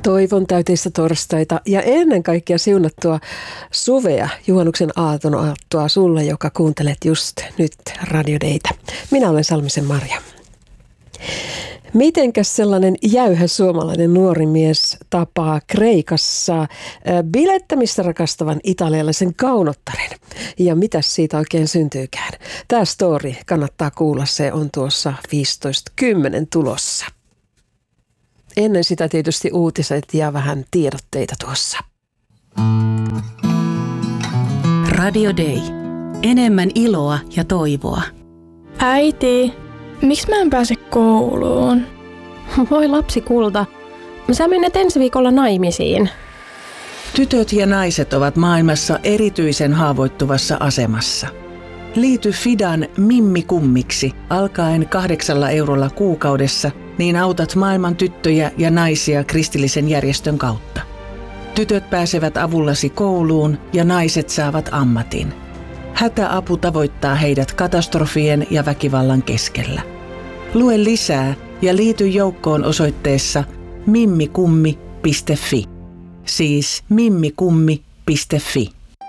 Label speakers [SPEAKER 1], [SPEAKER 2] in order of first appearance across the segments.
[SPEAKER 1] Toivon täyteistä torstaita ja ennen kaikkea siunattua suvea, juhannuksen aaton aattoa sulle, joka kuuntelet just nyt Radio Daytä. Minä olen Salmisen Marja. Mitenkäs sellainen jäyhä suomalainen nuori mies tapaa Kreikassa bilettämistä rakastavan italialaisen kaunottaren? Ja mitäs siitä oikein syntyykään? Tämä story kannattaa kuulla, se on tuossa 15.10 tulossa. Ennen sitä tietysti uutiset ja vähän tiedotteita tuossa.
[SPEAKER 2] Radio Day. Enemmän iloa ja toivoa.
[SPEAKER 3] Äiti, miksi mä en pääse kouluun?
[SPEAKER 4] Voi lapsi kulta, sä menet ensi viikolla naimisiin.
[SPEAKER 5] Tytöt ja naiset ovat maailmassa erityisen haavoittuvassa asemassa. Liity Fidan Mimmi-kummiksi alkaen 8 eurolla kuukaudessa, niin autat maailman tyttöjä ja naisia kristillisen järjestön kautta. Tytöt pääsevät avullasi kouluun ja naiset saavat ammatin. Hätäapu tavoittaa heidät katastrofien ja väkivallan keskellä. Lue lisää ja liity joukkoon osoitteessa mimmikummi.fi. Siis mimmikummi.fi.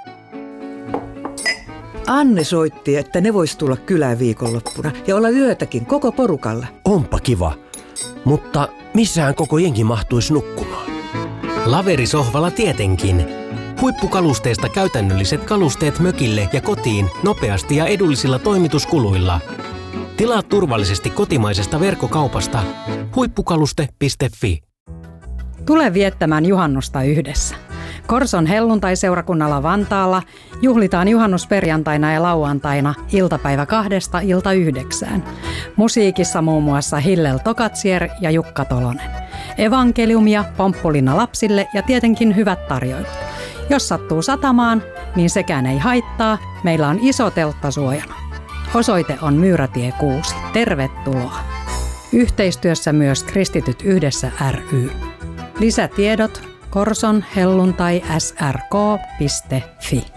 [SPEAKER 6] Anne soitti, että ne vois tulla kylään viikonloppuna ja olla yötäkin koko porukalla.
[SPEAKER 7] Onpa kiva, mutta missähän koko jengi mahtuisi nukkumaan?
[SPEAKER 8] Laverisohvalla tietenkin. Huippukalusteista käytännölliset kalusteet mökille ja kotiin nopeasti ja edullisilla toimituskuluilla. Tilaa turvallisesti kotimaisesta verkkokaupasta huippukaluste.fi.
[SPEAKER 9] Tule viettämään juhannusta yhdessä. Korson helluntaiseurakunnalla Vantaalla juhlitaan juhannusperjantaina ja lauantaina iltapäivä 2–9. Musiikissa muun muassa Hillel Tokatsier ja Jukka Tolonen. Evankeliumia, pomppulina lapsille ja tietenkin hyvät tarjoilut. Jos sattuu satamaan, niin sekään ei haittaa. Meillä on iso teltta suojana. Osoite on Myyrätie 6. Tervetuloa. Yhteistyössä myös Kristityt yhdessä ry. Lisätiedot Korson helluntai srk.fi.